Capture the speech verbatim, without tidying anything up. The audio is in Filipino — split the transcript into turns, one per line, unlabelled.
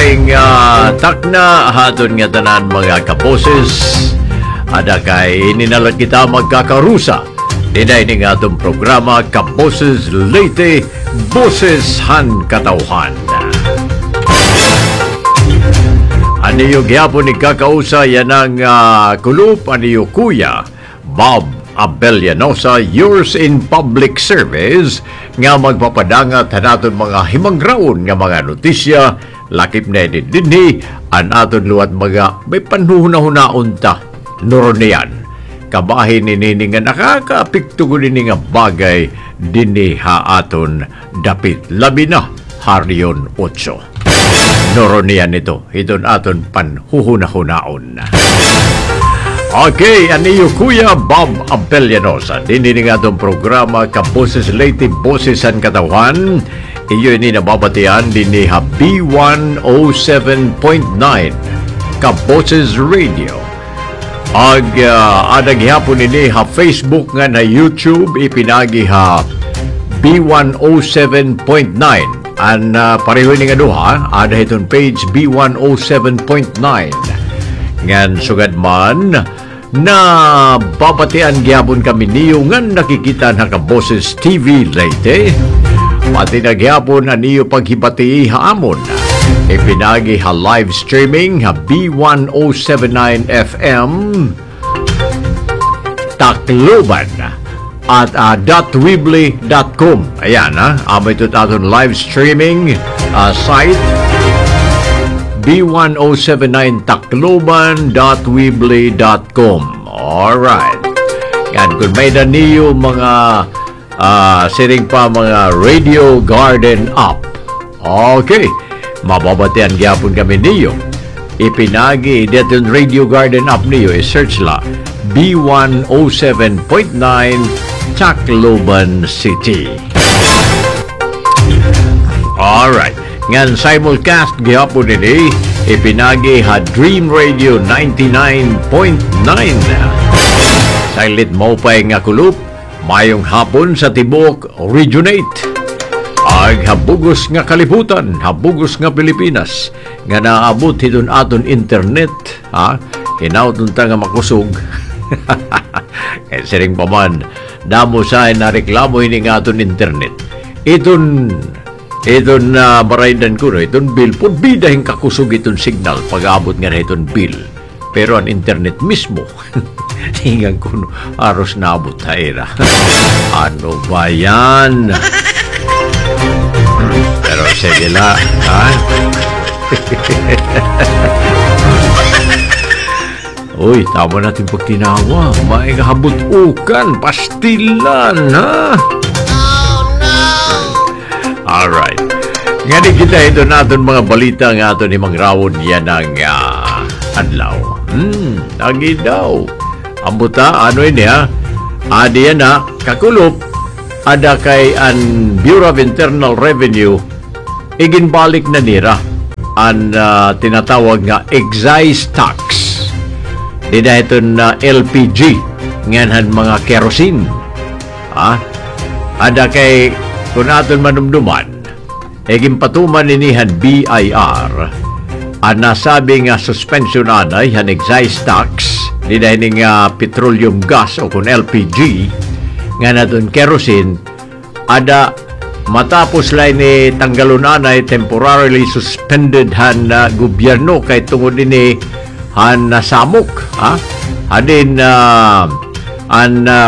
maayong uh, takna haton nga tanan mga kaboses. Ada kay ninalat kita magkakarusa. Dinay ni nga itong programa Kaboses Leyte, Boses Han Katauhan. Aniyo gyapon ni kakausa yan ang uh, kulup, aniyo kuya Bob Abellanosa, yours in public service, nga magpapadanga tanaton mga himangraon nga mga notisya, lakip na dinhi, an aton luwat mga may panhuna-hunaon ta, noronian. Kabahin ni nini nga nakakaapikto ko nini nga bagay, dinhi haaton dapit labi na, haryon otso. Noronian ito, iton aton panhuhuna-hunaon. Okay, aniyo kuya Bob Abellanosa. Dini nga itong programa Kaboses Leyte, Boses Han Katauhan. Iyo ini nababatian dini ha B one oh seven point nine Kaboses Radio. Ag uh, adag hapon ini ha Facebook nga na YouTube ipinagi ha B one oh seven point nine. An uh, pareho ni nga duha, ada itong page B one oh seven point nine. Ngan sugad man na babatian gyapon kami niyo ngan nakikita na Kaboses T V Leyte. Pati na gyapon aniyo paghibati haamon. Ipinagi ha live streaming ha B one oh seven nine F M Tacloban at uh, .weebly dot com. Ayan ha, amay ito aton live streaming uh, site B one oh seven nine tacloban dot weebly dot com. Alright. Yan, kung may na niyo mga uh, siring pa mga Radio Garden app. Okay. Mababatian gyapon kami niyo. Ipinagi dito Radio Garden app niyo, i-search la B one oh seven point nine Tacloban City. Alright. Ngan simulcast gihapon nini ipinagi ha Dream Radio ninety-nine point nine. Silent mo pa nga kulup mayong hapon sa tibok Regionate. Ag habugos nga kalibutan, habugos nga Pilipinas nga naabot hiton aton internet, ha? Hinawton ta nga makusog. Eh siring pa man damo sa na reklamo ini nga aton internet. Iton Iton na uh, baraydan ko na, iton bill, po bidahin kakusog iton signal pag-abot nga na iton bill. Pero ang internet mismo, tingnan ko no, aros na abot taira. Ano ba yan? Pero sige la, ha? Uy, tama natin pag tinawa. May habot-ukan, pastilan, ha? Alright. Ngani kita ito natin mga balita nga ito ni Mangrawon yan ang uh, adlaw. Hmm, lagi daw. Ambuta, ano yun ha? Adi yan ha, kakulop, ada kay an Bureau of Internal Revenue, iginbalik na nira ang uh, tinatawag nga excise tax. Dida ito na L P G, ngayon mga kerosene. Ha? Ada kay kung aton manumduman, eging patuman inihan B I R, ang nasabi nga suspension anay han excise tax, di dahil nga petroleum gas o kung L P G, nga naton kerosene, ada matapos lang ni tanggalon anay temporarily suspended han uh, gobyerno kay tungod ini han nasamok, ha? Hadin uh, an uh,